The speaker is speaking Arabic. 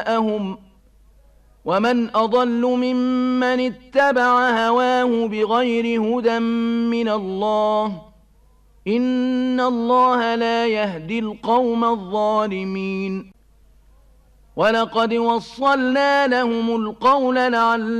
أهواءهم ومن أضل ممن اتبع هواه بغير هدى من الله إن الله لا يهدي القوم الظالمين ولقد وصلنا لهم القول لعلهم